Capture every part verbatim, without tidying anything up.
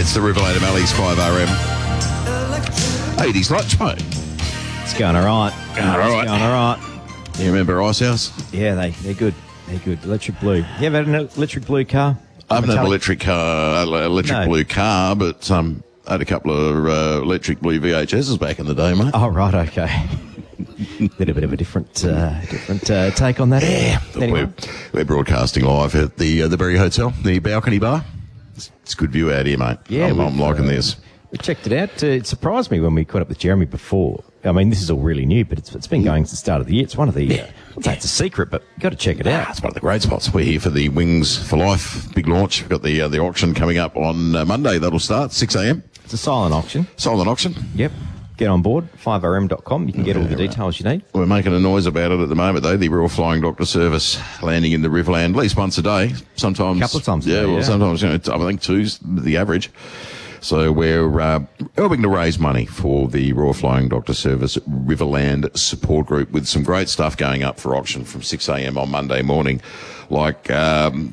It's the Riverland of Mallee's five R M. eighties lunch, mate. It's going all right. Going all right. It's going all right. You remember Ice House? Yeah, they, they're good. They're good. Electric blue. You ever had an electric blue car? I haven't had an Metallic? electric car, electric No. blue car, but um, I had a couple of uh, electric blue V H S's back in the day, mate. Oh, right, okay. Little bit of a different uh, different uh, take on that. Yeah, Anyway. we're, we're broadcasting live at the uh, the Berry Hotel, the balcony bar. It's, it's a good view out here, mate. Yeah, I'm, I'm we've, liking uh, this. We checked it out. Uh, it surprised me when we caught up with Jeremy before. I mean, this is all really new, but it's, it's been going since the start of the year. It's one of the... Yeah. Uh, I'd say it's a secret, but you've got to check it Ah, out. it's one of the great spots. We're here for the Wings for Life big launch. We've got the uh, the auction coming up on uh, Monday. That'll start six a.m. It's a silent auction. Silent auction. Yep. Get on board, five R M dot com. You can get all the Yeah, right. details you need. We're making a noise about it at the moment, though. The Royal Flying Doctor Service landing in the Riverland at least once a day. Sometimes, Couple of times a Yeah, day, well, yeah. sometimes you know, I think two's the average. So we're uh, helping to raise money for the Royal Flying Doctor Service Riverland Support Group with some great stuff going up for auction from six a.m. on Monday morning, like um,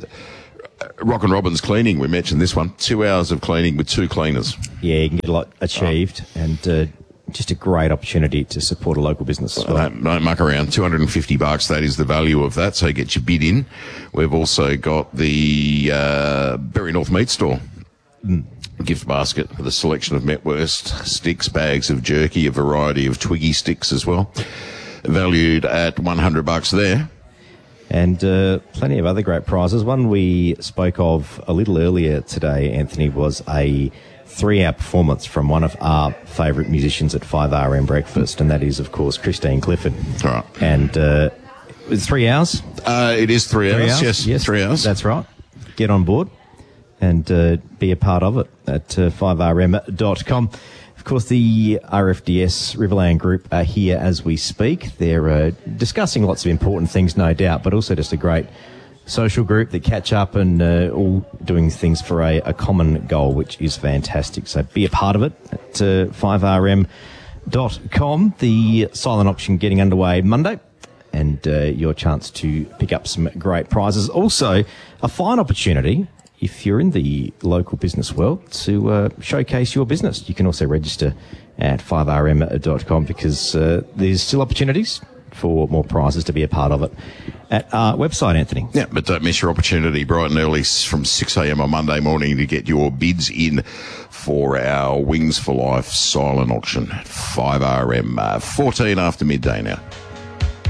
Rock and Robin's cleaning. We mentioned this one. Two hours of cleaning with two cleaners. Yeah, you can get a lot achieved and uh, just a great opportunity to support a local business as well. Don't, don't muck around. two hundred fifty bucks. That is the value of that. So get your bid in. We've also got the uh, Berry North Meat Store. Mm. Gift basket with a selection of Metwurst sticks, bags of jerky, a variety of Twiggy sticks as well. Valued at one hundred bucks there. And uh, plenty of other great prizes. One we spoke of a little earlier today, Anthony, was a three-hour performance from one of our favourite musicians at five R M Breakfast, and that is, of course, Christine Clifford. All right. And uh, it was three hours? Uh, it is three, Three hours. hours? Yes, three hours. That's right. Get on board and uh, be a part of it at uh, five R M dot com. Of course, the R F D S Riverland Group are here as we speak. They're uh, discussing lots of important things, no doubt, but also just a great social group that catch up and uh, all doing things for a, a common goal, which is fantastic. So be a part of it at uh, five R M dot com. The silent auction getting underway Monday, and uh, your chance to pick up some great prizes. Also, a fine opportunity, if you're in the local business world, to uh, showcase your business. You can also register at five R M dot com because uh, there's still opportunities for more prizes to be a part of it at our website, Anthony. Yeah, but don't miss your opportunity bright and early s- from six a.m. on Monday morning to get your bids in for our Wings for Life silent auction at five R M, uh, fourteen after midday now.